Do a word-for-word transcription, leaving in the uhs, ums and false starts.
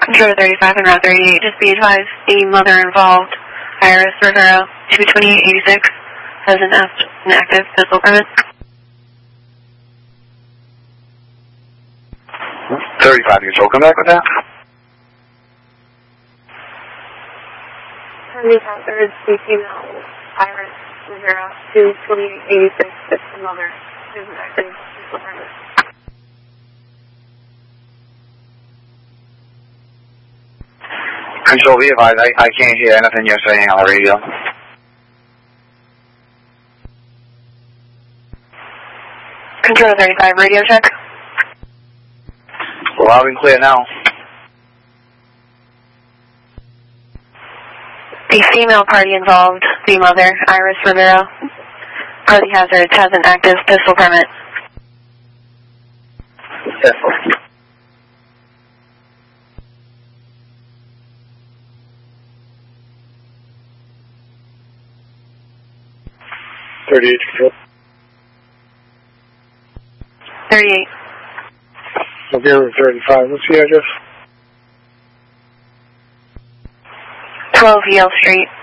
Control thirty-five and Route thirty-eight, just be advised, the mother involved, Iris Rivera, two twenty-eight eighty-six, has an, an active pistol permit. thirty-five Control, come back with that. Attorney Hazard, the female, Iris Rivera, two twenty-eight eighty-six, is the mother, has an active pistol permit. Control, be advised, I, I can't hear anything you're saying on the radio. Control thirty-five, radio check. Loud and clear now. The female party involved, the mother, Iris Rivera, Party Hazards, has an active pistol permit. Pistol. thirty-eight Control. thirty-eight. I'll be over thirty-five. What's the address? twelve Yale Street.